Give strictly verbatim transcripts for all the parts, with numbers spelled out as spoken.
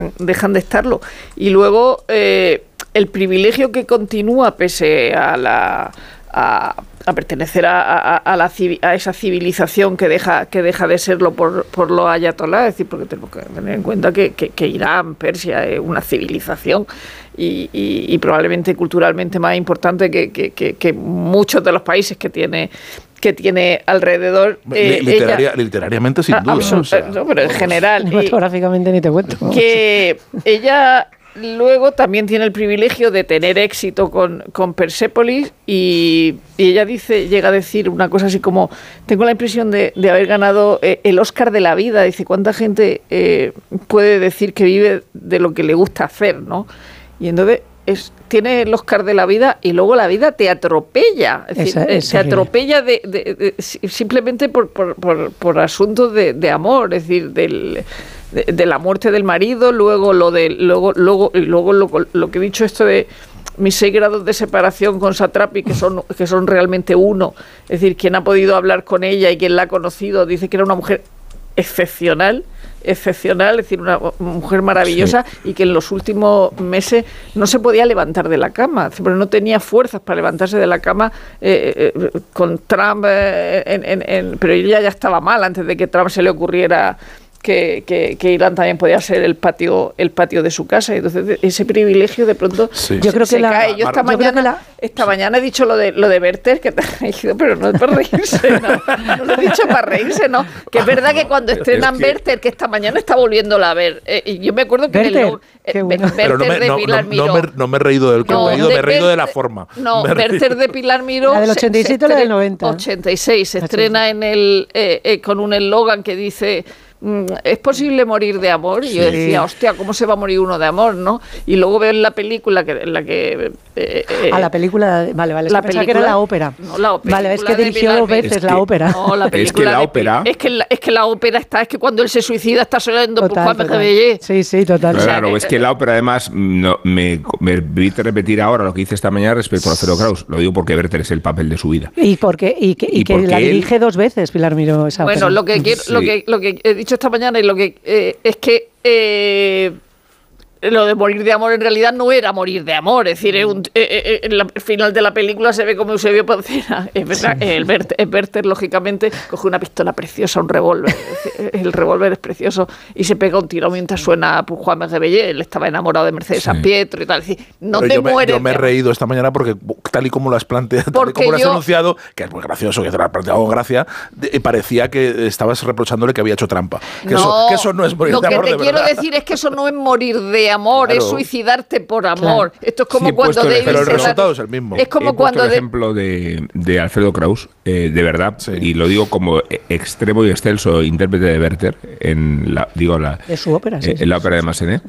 dejan de estarlo. Y luego eh, el privilegio que continúa pese a la a, a pertenecer a, a, a, la, a esa civilización que deja que deja de serlo por, por los ayatolás, es decir, porque tenemos que tener en cuenta que, que, que Irán, Persia es una civilización y, y, y probablemente culturalmente más importante que, que, que, que muchos de los países que tiene que tiene alrededor. Eh, Literaria, ella, literariamente, sin duda. Absolut, o sea, no, pero en general. Cinematográficamente ni te cuento. Que ella luego también tiene el privilegio de tener éxito con, con Persépolis y, y ella dice, llega a decir una cosa así como, tengo la impresión de, de haber ganado eh, el Oscar de la vida. Dice, ¿cuánta gente eh, puede decir que vive de lo que le gusta hacer, ¿no? Y entonces es, tiene el Oscar de la vida y luego la vida te atropella, es decir, esa, esa te atropella de, de, de, de, simplemente por, por, por, por asuntos de, de amor, es decir, del, de, de la muerte del marido, luego lo de luego luego luego lo, lo que he dicho, esto de mis seis grados de separación con Satrapi, que son que son realmente uno, es decir, quien ha podido hablar con ella y quien la ha conocido dice que era una mujer excepcional, excepcional, es decir, una mujer maravillosa, sí. Y que en los últimos meses no se podía levantar de la cama, pero no tenía fuerzas para levantarse de la cama eh, eh, con Trump, eh, en, en, en, pero ella ya estaba mal antes de que Trump se le ocurriera que, que, que Irán también podía ser el patio el patio de su casa. Entonces ese privilegio de pronto sí. yo creo que se la, cae. Yo esta, yo mañana, la, esta mañana he dicho lo de lo de Werther, que te ha ido, pero no es para reírse, no, no lo he dicho para reírse, no. Que es verdad que cuando estrenan es que, Werther, que esta mañana está volviéndola a ver, eh, y yo me acuerdo que Werther, en el eh, bueno. Werther no me, de no, Pilar no, Miró. No me, no me he reído del no, contenido, de me he reído Werther, de la forma. No, Werther de Pilar Miró. La del ochenta y siete o la del noventa. ochenta y seis, se estrena en el eh, eh, con un eslogan que dice ¿es posible morir de amor? Y sí. Yo decía, hostia, ¿cómo se va a morir uno de amor, no? Y luego veo en la película que, en la que... Eh, eh, ah, la película... Vale, vale, es la que pensaba que era la ópera. No, la ópera. Vale, es que dirigió dos veces es que, la ópera. No, la es que la de, ópera... Es que la, es que la ópera está... Es que cuando él se suicida está sonando por Juan total. Bellé. Sí, sí, total. Claro, o sea, es que la ópera además... No, me, me permite repetir ahora lo que hice esta mañana respecto a Alfredo Kraus. Lo digo porque Werther es el papel de su vida. Y porque, y que, y y que la él... dirige dos veces Pilar Miró esa bueno, ópera. Lo que, quiero, sí. lo, que, lo que he dicho esta mañana y lo que... Eh, es que eh, lo de morir de amor en realidad no era morir de amor, es decir, un, eh, eh, en el final de la película se ve como Eusebio Poncela, es verdad, sí. el Werther, Werther lógicamente coge una pistola preciosa, un revólver, el revólver es precioso y se pega un tiro mientras suena pues, Juan Bellé, él estaba enamorado de Mercedes sí. San Pietro y tal, es decir, no Pero te yo mueres. Me, yo me he reído esta mañana porque tal y como lo has planteado, tal y como lo has yo, anunciado, que es muy gracioso, que te lo has planteado con gracia, de, parecía que estabas reprochándole que había hecho trampa, que, no, eso, que eso no es morir de amor de verdad. Lo que te quiero decir es que eso no es morir de amor, claro. Es suicidio darte por amor. Claro. Esto es como sí, cuando David pero el se resultado da, es el mismo. Es como He cuando el de... ejemplo de, de Alfredo Kraus, eh, de verdad, sí. Y lo digo como extremo y excelso intérprete de Werther en la digo la de su ópera, sí, eh, sí, en la ópera de Massenet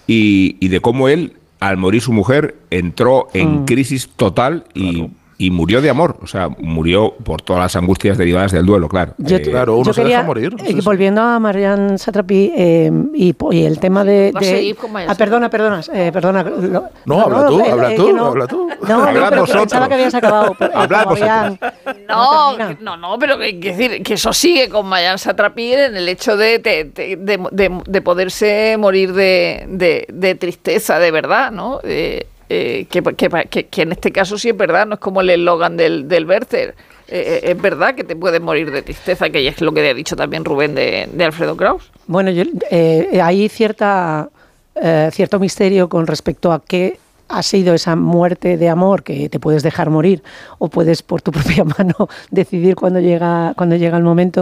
y, y de cómo él al morir su mujer entró en mm. crisis total y claro. Y murió de amor, o sea, murió por todas las angustias derivadas del duelo, claro. Yo, eh, claro, uno yo se quería, deja morir. Eh, sí, volviendo a Marianne Satrapi eh, y, y el tema de... de ah, perdona, perdona, eh, perdona. Lo, no, no, habla tú, eh, habla, eh, tú no, habla tú, no, no, habla pero vosotros. Pensaba que habías acabado. Pero, habla vosotros. No, no, no, pero que, que, decir, que eso sigue con Marianne Satrapi en el hecho de, de, de, de, de, de poderse morir de, de, de tristeza, de verdad, ¿no? Eh, Eh, que, que, que, que en este caso sí es verdad, no es como el eslogan del, del Werther. Eh, es verdad que te puedes morir de tristeza, que es lo que ha dicho también Rubén de, de Alfredo Kraus. Bueno, yo, eh, hay cierta, eh, cierto misterio con respecto a qué ha sido esa muerte de amor, que te puedes dejar morir o puedes por tu propia mano decidir cuando llega, cuando llega el momento,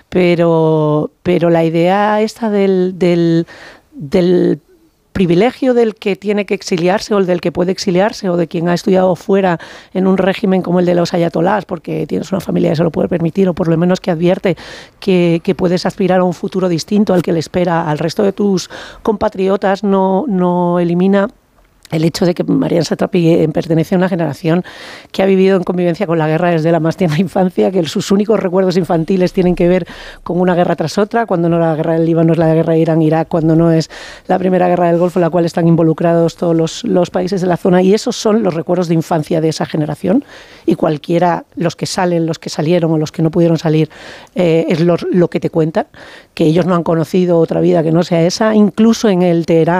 pero, pero la idea esta del, del, del privilegio del que tiene que exiliarse o el del que puede exiliarse o de quien ha estudiado fuera en un régimen como el de los ayatolás porque tienes una familia que se lo puede permitir o por lo menos que advierte que, que puedes aspirar a un futuro distinto al que le espera al resto de tus compatriotas, no, no elimina el hecho de que Marian Satrapi pertenece a una generación que ha vivido en convivencia con la guerra desde la más tierna infancia, que sus únicos recuerdos infantiles tienen que ver con una guerra tras otra, cuando no la guerra del Líbano es la guerra de Irán-Irak, cuando no es la primera guerra del Golfo en la cual están involucrados todos los, los países de la zona, y esos son los recuerdos de infancia de esa generación, y cualquiera, los que salen, los que salieron o los que no pudieron salir, eh, es lo, lo que te cuentan, que ellos no han conocido otra vida que no sea esa, incluso en el Teherán